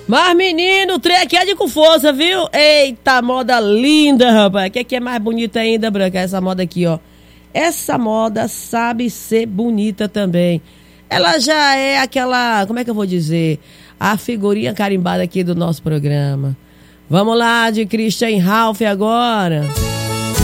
Mas, menino, o trem aqui é de com força, viu? Eita, moda linda, rapaz. O que é mais bonita ainda, Branca? Essa moda aqui, ó. Essa moda sabe ser bonita também. Ela já é aquela, como é que eu vou dizer? A figurinha carimbada aqui do nosso programa. Vamos lá, de Christian Ralph agora.